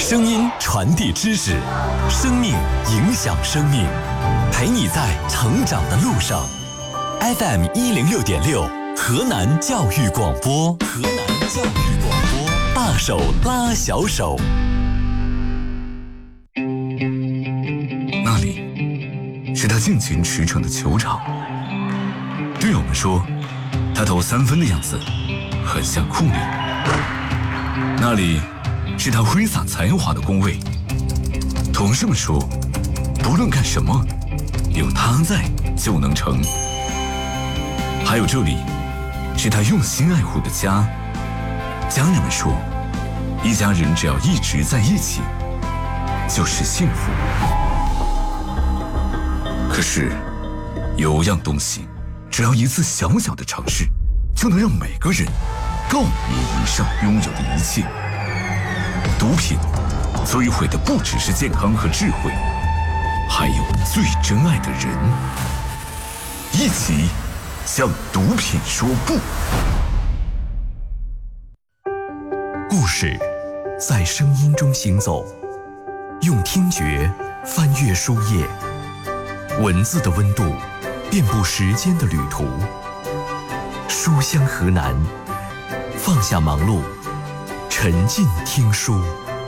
声音传递知识，生命影响生命，陪你在成长的路上。FM 106.6，河南教育广播，河南教育广播，大手拉小手。 那里是他尽情驰骋的球场，队友们说，他投3分的样子很像库里。那里是他挥洒才华的工位，同事们说，不论干什么，有他在就能成。还有这里是他用心爱护的家，家人们说，一家人只要一直在一起，就是幸福。可是有样东西，只要一次小小的尝试，就能让每个人告别以上拥有的一切。毒品摧毁的不只是健康和智慧，还有最珍爱的人。一起向毒品说不。 故事在声音中行走，用听觉翻阅书页，文字的温度遍布时间的旅途。书香河南，放下忙碌，沉浸听书。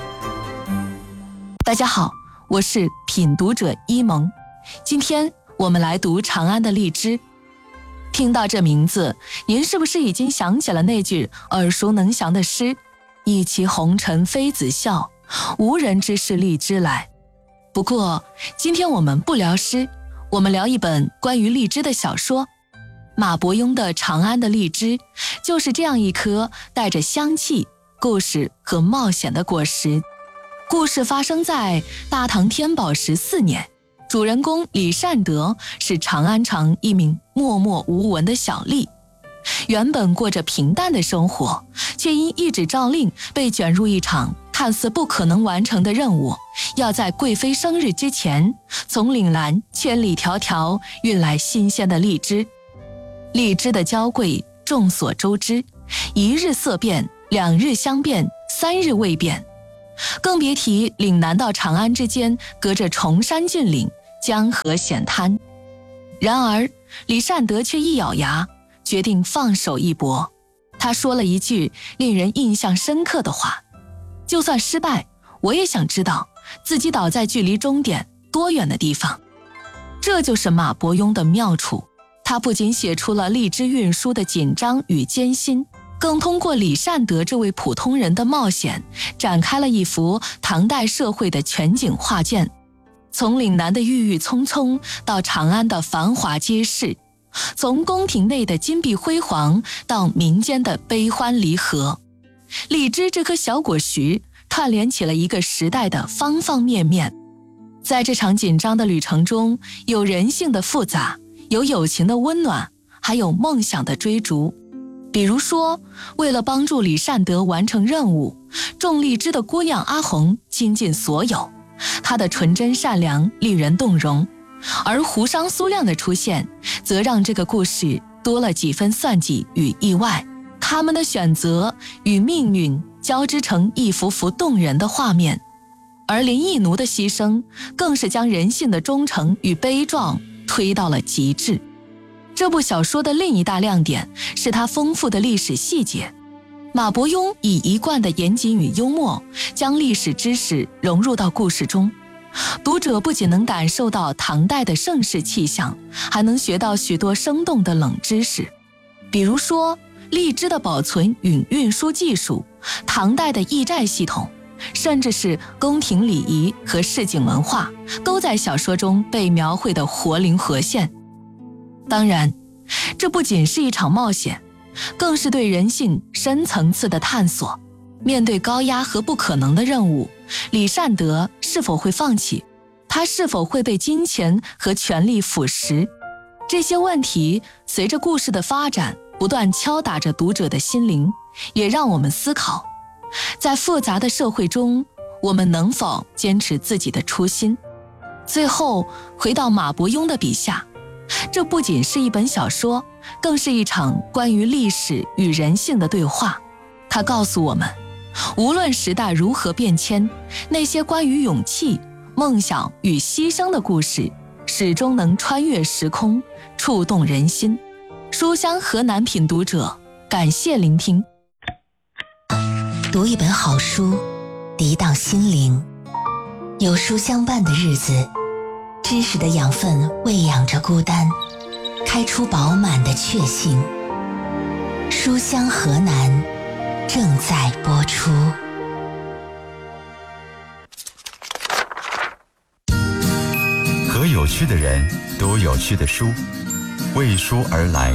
大家好，我是品读者一萌。今天我们来读长安的荔枝。听到这名字，您是不是已经想起了那句耳熟能详的诗：一骑红尘妃子笑，无人知是荔枝来。不过今天我们不聊诗，我们聊一本关于荔枝的小说。马伯庸的《长安的荔枝》就是这样一颗带着香气、故事和冒险的果实。故事发生在大唐天宝14年，主人公李善德是长安城一名默默无闻的小吏，原本过着平淡的生活，却因一纸诏令被卷入一场看似不可能完成的任务，要在贵妃生日之前从岭南千里迢迢运来新鲜的荔枝。荔枝的娇贵众所周知，一日色变，2日香变，3日未变，更别提岭南到长安之间隔着崇山峻岭，江河险滩。然而李善德却一咬牙，决定放手一搏。他说了一句令人印象深刻的话：就算失败，我也想知道自己倒在距离终点多远的地方。这就是马伯庸的妙处，他不仅写出了荔枝运输的紧张与艰辛，更通过李善德这位普通人的冒险，展开了一幅唐代社会的全景画卷。从岭南的郁郁葱葱到长安的繁华街市，从宫廷内的金碧辉煌到民间的悲欢离合，荔枝这颗小果实串联起了一个时代的方方面面。在这场紧张的旅程中，有人性的复杂，有友情的温暖，还有梦想的追逐。比如说，为了帮助李善德完成任务，种荔枝的姑娘阿红倾尽所有，她的纯真善良令人动容。而胡商苏亮的出现，则让这个故事多了几分算计与意外。他们的选择与命运交织成一幅幅动人的画面，而林毅奴的牺牲更是将人性的忠诚与悲壮推到了极致。这部小说的另一大亮点是它丰富的历史细节。马伯庸以一贯的严谨与幽默，将历史知识融入到故事中，读者不仅能感受到唐代的盛世气象，还能学到许多生动的冷知识。比如说，荔枝的保存与运输技术，唐代的驿寨系统，甚至是宫廷礼仪和市井文化，都在小说中被描绘得活灵活现。当然，这不仅是一场冒险，更是对人性深层次的探索。面对高压和不可能的任务，李善德是否会放弃？他是否会被金钱和权力腐蚀？这些问题随着故事的发展，不断敲打着读者的心灵，也让我们思考，在复杂的社会中，我们能否坚持自己的初心？最后，回到马伯庸的笔下，这不仅是一本小说，更是一场关于历史与人性的对话。它告诉我们， 无论时代如何变迁，那些关于勇气、梦想与牺牲的故事，始终能穿越时空，触动人心。书香河南品读者，感谢聆听。 读一本好书，涤荡心灵。有书相伴的日子，知识的养分喂养着孤单，开出饱满的确信。书香河南正在播出。 和有趣的人读有趣的书，为书而来。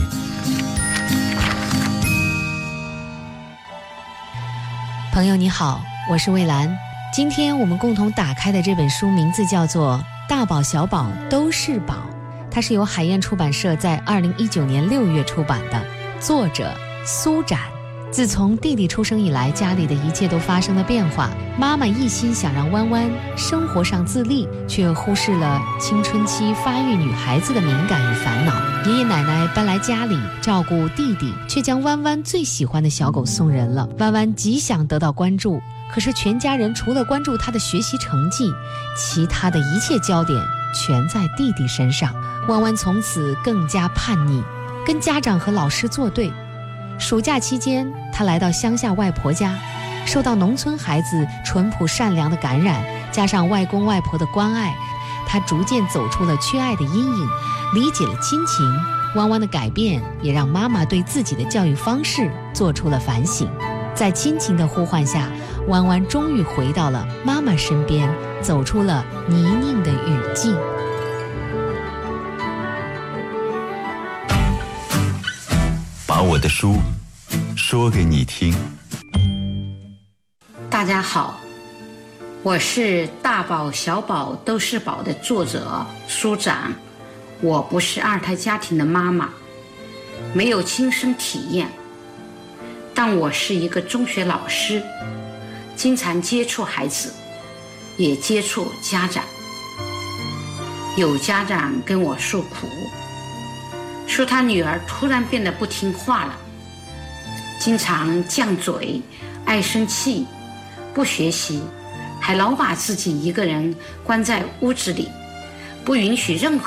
朋友你好，我是蔚蓝。今天我们共同打开的这本书名字叫做《大宝小宝都是宝》，它是由海燕出版社在2019年6月出版的，作者苏展。自从弟弟出生以来，家里的一切都发生了变化。妈妈一心想让弯弯生活上自立，却忽视了青春期发育女孩子的敏感与烦恼。爷爷奶奶搬来家里照顾弟弟，却将弯弯最喜欢的小狗送人了。弯弯极想得到关注，可是全家人除了关注他的学习成绩，其他的一切焦点全在弟弟身上。弯弯从此更加叛逆，跟家长和老师作对。暑假期间，他来到乡下外婆家，受到农村孩子淳朴善良的感染，加上外公外婆的关爱，他逐渐走出了缺爱的阴影，理解了亲情。弯弯的改变也让妈妈对自己的教育方式做出了反省。在亲情的呼唤下，弯弯终于回到了妈妈身边，走出了泥泞的雨季。 把我的书说给你听。 大家好，我是大宝小宝都是宝的作者苏展。我不是二胎家庭的妈妈，没有亲身体验，但我是一个中学老师，经常接触孩子，也接触家长。有家长跟我诉苦，说他女儿突然变得不听话了，经常犟嘴，爱生气，不学习，还老把自己一个人关在屋子里，不允许任何